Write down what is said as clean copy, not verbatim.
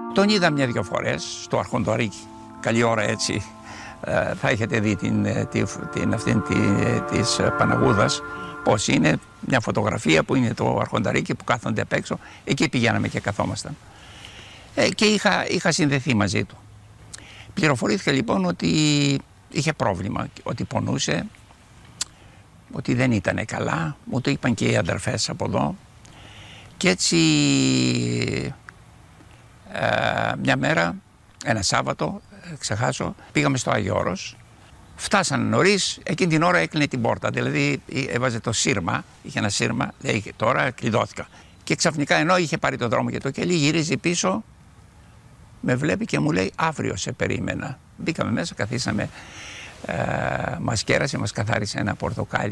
Τον είδα μια-δυο φορές στο Αρχοντορίκι. Καλή ώρα έτσι. Θα έχετε δει αυτήν της Παναγούδας πώς είναι, μια φωτογραφία που είναι το Αρχονταρίκι που κάθονται απ' έξω. Εκεί πηγαίναμε και καθόμασταν. Και είχα συνδεθεί μαζί του. Πληροφορήθηκα λοιπόν ότι είχε πρόβλημα, ότι πονούσε, ότι δεν ήταν καλά. Μου το είπαν και οι αδερφές από εδώ. Και έτσι μια μέρα, ένα Σάββατο, ξεχάσω, πήγαμε στο Άγιο Όρος. Φτάσανε νωρίς, εκείνη την ώρα έκλεινε την πόρτα, δηλαδή έβαζε το σύρμα, είχε ένα σύρμα, λέει τώρα κλειδώθηκα. Και ξαφνικά ενώ είχε πάρει το δρόμο για το κελί, γυρίζει πίσω, με βλέπει και μου λέει αύριο σε περίμενα. Μπήκαμε μέσα, καθίσαμε, μας κέρασε, μας καθάρισε ένα πορτοκάλι.